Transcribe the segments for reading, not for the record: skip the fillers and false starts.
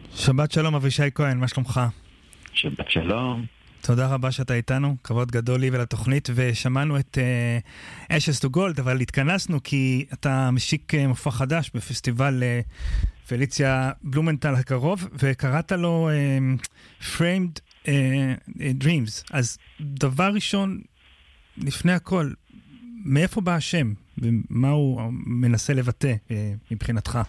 שבת שלום אבישי כהן, מה שלומך? שבת שלום. תודה רבה שאתה איתנו, כבוד גדול לי ולתוכנית, ושמענו את Ashes to Gold, אבל התכנסנו כי אתה משיק מופע חדש בפסטיבל פליציה בלומנטל הקרוב, וקראת לו Framed Dreams. אז דבר ראשון, לפני הכל, מאיפה בא השם, ומה הוא מנסה לבטא מבחינתך?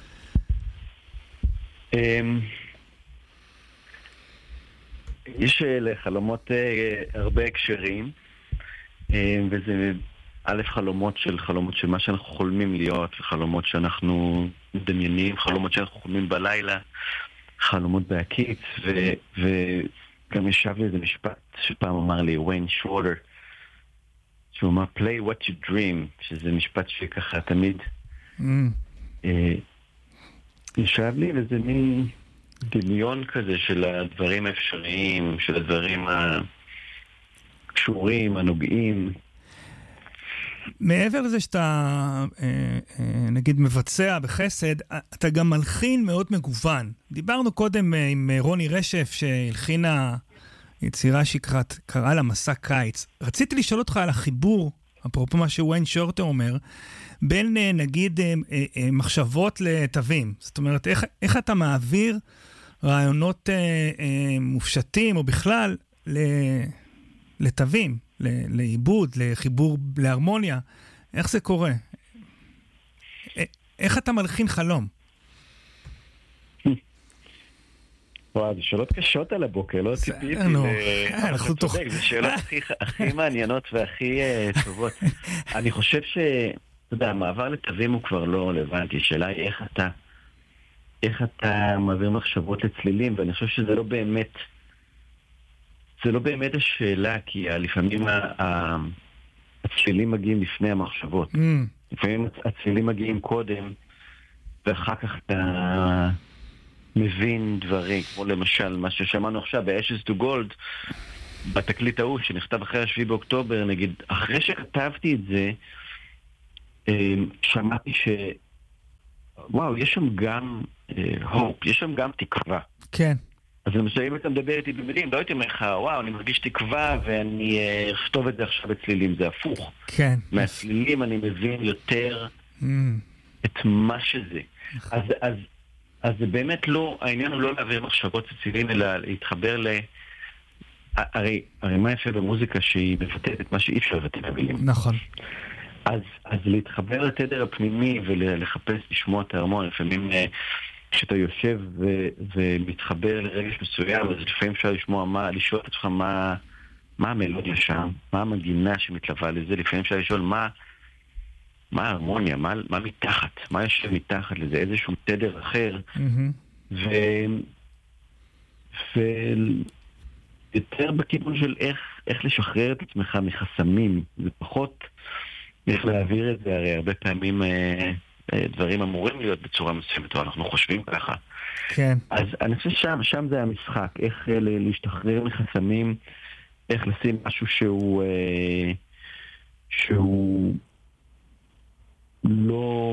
יש לחלומות הרבה הקשרים, וזה א' חלומות של מה שאנחנו חולמים להיות, חלומות שאנחנו מדמיינים, חלומות שאנחנו חולמים בלילה, חלומות בהקיץ, וגם ישב לי איזה משפט שפעם אמר לי ויין שוורטר, שהוא אמר play what you dream, שזה משפט שככה תמיד ישב לי, וזה מין דמיון כזה של הדברים האפשריים, של הדברים הקשורים, הנוגעים. מעבר לזה שאתה נגיד מבצע בחסד, אתה גם מלחין מאוד מגוון. דיברנו קודם עם רוני רשף שהלחינה יצירה שקראה לה מסע קיץ. רציתי לשאול אותך על החיבור, אפרופו מה שוויין שורטר אומר, בין נגיד מחשבות לתווים. זאת אומרת, איך אתה מעביר רעיונות מופשטים או בכלל לתווים, לעיבוד, לחיבור, להרמוניה? איך זה קורה? איך אתה מלחין חלום? וואו, זה שאלות קשות על הבוקר, לא ציפיתי. אתה צודק, זה שאלות הכי מעניינות והכי טובות. אני חושב אתה יודע, המעבר לתווים הוא כבר לא רלוונטי. השאלה היא איך אתה מעביר מחשבות לצלילים, ואני חושב שזה לא באמת השאלה, כי לפעמים הצלילים מגיעים לפני המחשבות. לפעמים הצלילים מגיעים קודם, ואחר כך אתה מבין דברים, כמו למשל מה ששמענו עכשיו ב-Ashes to Gold, בתקליט ההוא שנכתב אחרי 7 באוקטובר, נגיד, אחרי שכתבתי את זה, שמעתי וואו, יש שם גם hope, יש שם גם תקווה. כן. אז למשל, אם אתה מדבר איתי במילים, לא הייתי אומר לך, וואו, אני מרגיש תקווה ואני אכתוב את זה עכשיו בצלילים, זה הפוך. כן. מהצלילים אני מבין יותר את מה שזה. אז זה באמת לא, העניין הוא לא להעביר מחשבות לצלילים, אלא להתחבר הרי מה יפה במוזיקה שהיא מבטאת את מה שאי אפשר לבטא במילים. נכון. אז להתחבר לתדר הפנימי ולחפש לשמוע את ההרמוניה, לפעמים כשאתה יושב ומתחבר לרגש מסוים, אז לפעמים אפשר לשאול את עצמך מה המלודיה שם, מה המגינה שמתלווה לזה, לפעמים אפשר לשאול מה ההרמוניה, מה מתחת, מה יושב מתחת לזה, איזשהו תדר אחר, ויותר בכיוון של איך לשחרר את עצמך מחסמים, זה פחות איך להעביר את זה, הרי הרבה פעמים דברים אמורים להיות בצורה מסוימת, או אנחנו חושבים ככה. כן. אז אני חושב שם זה המשחק, איך להשתחרר מחסמים, איך לשים משהו שהוא לא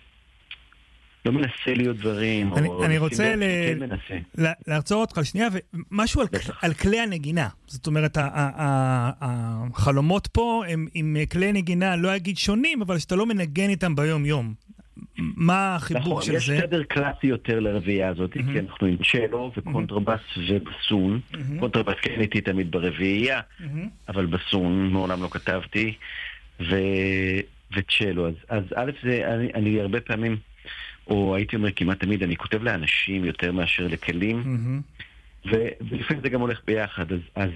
מנסה להיות דברים. אני רוצה לעצור אותך לשנייה, ומשהו על כלי הנגינה. זאת אומרת, החלומות פה הם עם כלי נגינה, לא אגיד שונים, אבל שאתה לא מנגן איתם ביום יום. מה החיבור של זה? יש סדר קלאסי יותר לרביעייה הזאת, כי אנחנו עם צ'לו וקונטרבס ובסון. קונטרבס כן הייתי תמיד ברביעייה, אבל בסון מעולם לא כתבתי, וצ'לו. אז א' זה, אני הרבה פעמים, או הייתי אומר כמעט תמיד, אני כותב לאנשים יותר מאשר לכלים, ולפעמים זה גם הולך ביחד. אז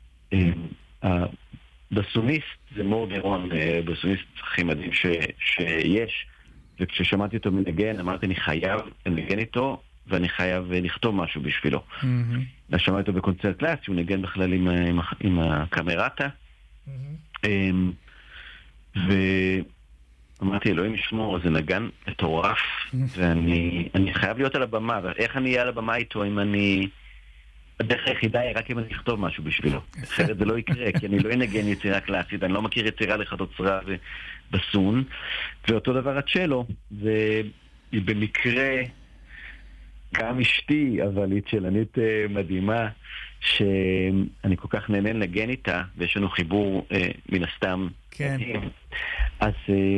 בסוניסט זה מור דירון, בסוניסט הכי מדהים שיש, וכששמעתי אותו מנגן, אמרתי, אני חייב לנגן איתו, ואני חייב לכתוב משהו בשבילו. אז שמעתי אותו בקונצרט קלאסי, הוא נגן בכלל עם הקמרטה, ואמרתי, אלוהים ישמור, זה נגן מטורף, ואני חייב להיות על הבמה, ואיך אני אהיה על הבמה איתו אם אני... הדרך היחידה היא רק אם אני אכתוב משהו בשבילו. אחרת זה לא יקרה, כי אני לא אנגן יצירה קלאסית, אני לא מכיר יצירה לחדוצרה ובסון, ואותו דבר הצ'לו, ובמקרה גם אשתי, אבל היא צ'לנית מדהימה, שאני כל כך נהנה לנגן איתה, ויש לנו חיבור מן הסתם. כן. אז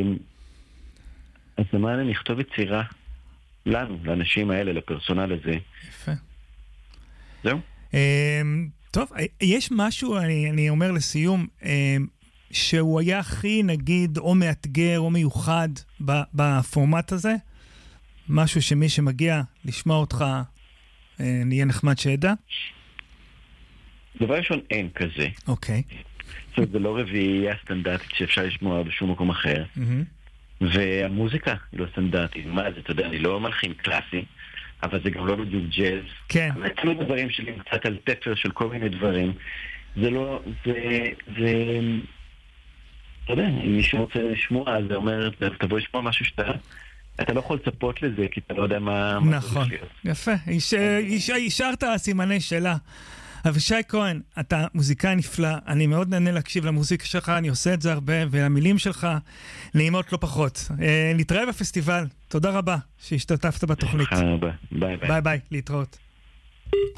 למה אני נכתוב יצירה לנו, לאנשים האלה, לפרסונל הזה. יפה. זהו? טוב, יש משהו, אני אומר לסיום, שהוא היה הכי, נגיד, או מאתגר או מיוחד בפורמט הזה? משהו שמי שמגיע לשמוע אותך נהיה נחמד שידע? דבר ראשון, אין כזה. אוקיי. זה לא רביעייה סטנדרטית שאפשר לשמוע בשום מקום אחר. והמוזיקה היא לא סטנדרטית. מה זה, אתה יודע, אני לא מלחין קלאסי, אבל זה גם לא בדיוק ג'אז. כן. תלוי בדברים שלי, קצת על תפר של כל מיני דברים. זה לא, אתה יודע, אם מישהו רוצה לשמוע, אז זה אומר, תבוא לשמוע משהו אתה לא יכול לצפות לזה, כי אתה לא יודע מה... נכון, יפה. השארת סימני שאלה. אבישי כהן, אתה מוזיקאי נפלא, אני מאוד נהנה להקשיב למוזיקה שלך, אני עושה את זה הרבה, והמילים שלך נעימות לא פחות. נתראה בפסטיבל, תודה רבה שהשתתפת בתוכנית. ביי ביי. ביי ביי, להתראות.